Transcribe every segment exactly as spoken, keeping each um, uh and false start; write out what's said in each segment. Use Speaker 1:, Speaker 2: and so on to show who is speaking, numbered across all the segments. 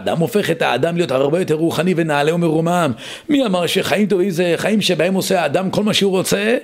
Speaker 1: אדם הופך את האדם להיות הרבה יותר רוחני ונעלה ומרומם. מי אמר שחיים טובים זה חיים שבהם עושה האדם כל מה שהוא רוצה?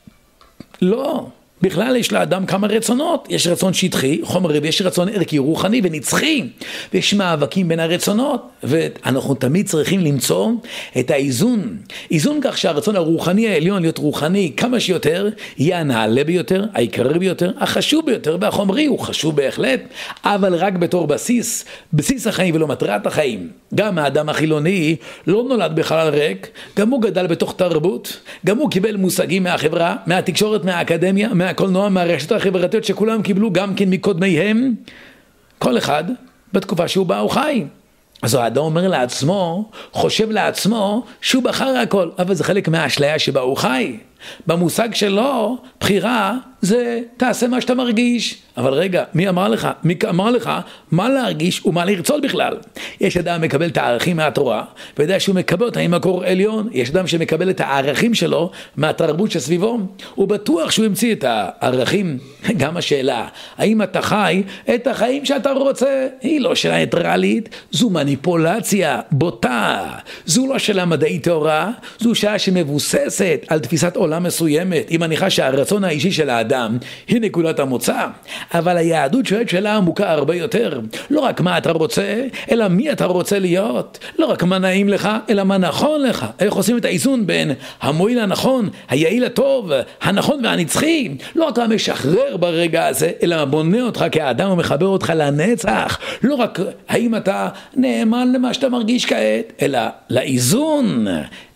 Speaker 1: לא. בכלל יש לאדם כמה רצונות, יש רצון שטחי, חומרי, ויש רצון ערכי, רוחני ונצחי, ויש מאבקים בין הרצונות, ואנחנו תמיד צריכים למצוא את האיזון, איזון כך שהרצון הרוחני העליון להיות רוחני כמה שיותר, יהיה הנעלה ביותר, העיקרי ביותר, החשוב ביותר, והחומרי הוא חשוב בהחלט, אבל רק בתור בסיס, בסיס החיים ולא מטרת החיים. גם האדם החילוני לא נולד בחלל ריק, גם הוא גדל בתוך תרבות, גם הוא קיבל מושגים מהחברה, מהתקשורת, מהאקדמיה, מהקולנוע, מהרשתות החברתיות שכולם קיבלו גם כן מקודמיהם, כל אחד בתקופה שהוא בא הוא חי. אז האדם אומר לעצמו, חושב לעצמו שהוא בחר הכל, אבל זה חלק מהאשליה שבה הוא חי. במושג שלו, בחירה זה תעשה מה שאתה מרגיש. אבל רגע, מי אמר לך? מי אמר לך מה להרגיש ומה לרצות בכלל? יש אדם מקבל את הערכים מהתורה, ויודע שהוא מקבל אותה עם מקור עליון. יש אדם שמקבל את הערכים שלו מהתרבות שסביבו. הוא בטוח שהוא המציא את הערכים. גם השאלה, האם אתה חי את החיים שאתה רוצה? היא לא שאלה ניטרלית, זו מניפולציה בוטה. זו לא שאלה מדעית תורה, זו שאלה שמבוססת על תפיסת עולם מסוימת. היא מניחה שהרצון האישי של האדם היא נקודת המוצא. אבל היהדות שואלת שאלה עמוקה הרבה יותר. לא רק מה אתה רוצה, אלא מי אתה רוצה להיות. לא רק מה נעים לך, אלא מה נכון לך. איך עושים את האיזון בין המועיל הנכון, היעיל הטוב, הנכון והנצחי. לא רק המשחרר ברגע הזה, אלא בונה אותך כאדם ומחבר אותך לנצח. לא רק האם אתה נאמן למה שאתה מרגיש כעת, אלא לאיזון,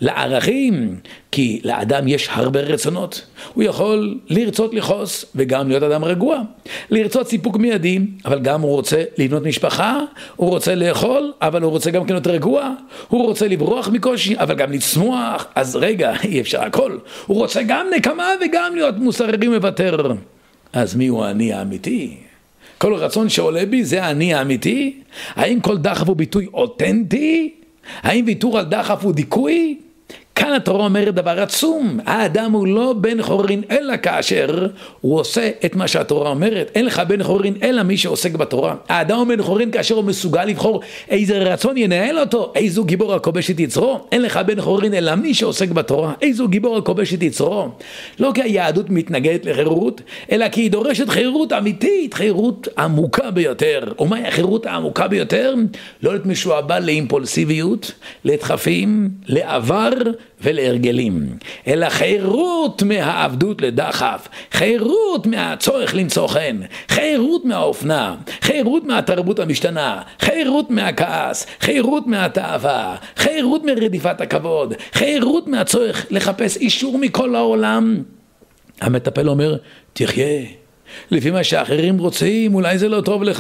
Speaker 1: לערכים. כי לאדם יש הרבה רצונות. הוא יכול לרצות לחוס וגם להיות אדם רגוע. לרצות סיפוק מיידי, אבל גם הוא רוצה לבנות משפחה, הוא רוצה לאכול, אבל הוא רוצה גם כן להיות רגוע. הוא רוצה לברוח מקושי, אבל גם לצמוח. אז רגע, אי אפשר הכל. הוא רוצה גם נקמה וגם להיות מוסרי מוותר. אז מי הוא האני האמיתי? כל רצון שעולה בי זה האני האמיתי? האם כל דחף הוא ביטוי אותנטי? האם ויתור על דחף הוא דיכוי? כאן התורה אומרת דבר עצום. האדם הוא לא בן חורין אלא כאשר הוא עושה את מה שהתורה אומרת. אין לך בן חורין אלא מי שעוסק בתורה. האדם הוא בן חורין כאשר הוא מסוגל לבחור איזה רצון ינהל אותו, איזו גיבור הכובש את יצרו. אין לך בן חורין אלא מי שעוסק בתורה, איזו גיבור הכובש את יצרו. לא כי היהדות מתנגדת לחירות, אלא כי היא דורשת חירות אמיתית, חירות עמוקה ביותר. ומהי החירות העמוקה ביותר? לא להיות משועבד לאימפולסיביות, לדחפים, לעבר ולהרגלים, אלא חירות מהעבדות לדחף, חירות מהצורך למצוא חן, חירות מהאופנה, חירות מהתרבות המשתנה, חירות מהכעס, חירות מהתאווה, חירות מרדיפת הכבוד, חירות מהצורך לחפש אישור מכל העולם. המטפל אומר, תחיה, לפי מה שאחרים רוצים, אולי זה לא טוב לך.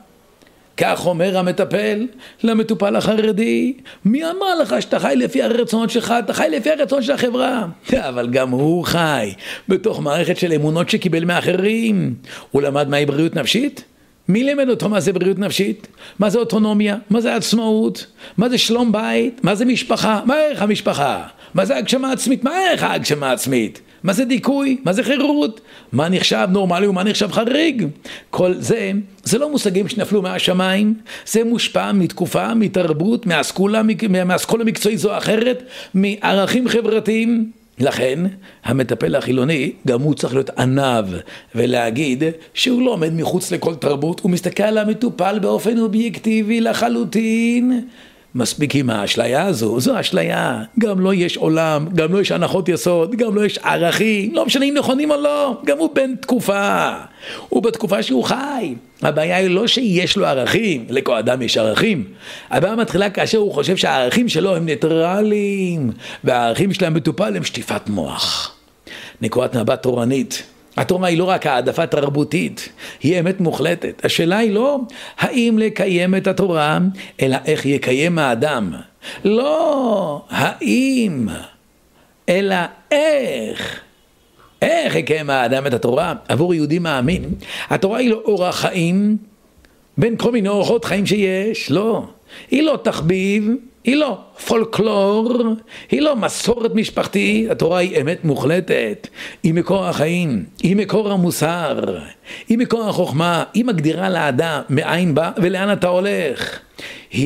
Speaker 1: כך אומר המטפל למטופל החרדי, מי אמר לך שאתה חי לפי הרצונות שלך? אתה חי לפי הרצונות של החברה. אבל גם הוא חי בתוך מערכת של אמונות שקיבל מאחרים. הוא למד מהי בריאות נפשית? מי לימד אותו מה זה בריאות נפשית? מה זה אוטונומיה? מה זה עצמאות? מה זה שלום בית? מה זה משפחה? מה ערך המשפחה? מה זה הגשמה עצמית? מה ערך ההגשמה עצמית? מה זה דיכוי? מה זה חירות? מה נחשב נורמלי ומה נחשב חריג? כל זה, זה לא מושגים שנפלו מהשמיים, זה מושפע מתקופה, מתרבות, מהאסכולה, מהאסכולה מקצועית זו אחרת, מערכים חברתיים. לכן, המטפל החילוני, גם הוא צריך להיות ענב ולהגיד שהוא לא עומד מחוץ לכל תרבות, הוא מסתכל על המטופל באופן אובייקטיבי לחלוטין. מספיק עם האשליה הזו, זו אשליה. גם לא יש עולם, גם לא יש הנחות יסוד, גם לא יש ערכים, לא משנה אם נכונים או לא, גם הוא בן תקופה, הוא בתקופה שהוא חי. הבעיה היא לא שיש לו ערכים, לכל אדם יש ערכים. הבעיה מתחילה כאשר הוא חושב שהערכים שלו הם ניטרליים, והערכים שלהם מטופל הם שטיפת מוח. נקודת מבט תורנית. התורה היא לא רק העדפה תרבותית, היא אמת מוחלטת. השאלה היא לא האם לקיים את התורה, אלא איך יקיים האדם. לא האם, אלא איך. איך יקיים האדם את התורה? עבור יהודי מאמין, התורה היא לא אורח חיים, בין כל מיני אורחות חיים שיש, לא. היא לא תחביב, היא לא פולקלור, היא לא מסורת משפחתית. התורה היא אמת מוחלטת, היא מקור החיים, היא מקור המוסר, היא מקור החוכמה, היא מגדירה לאדם מאין בא ולאן אתה הולך.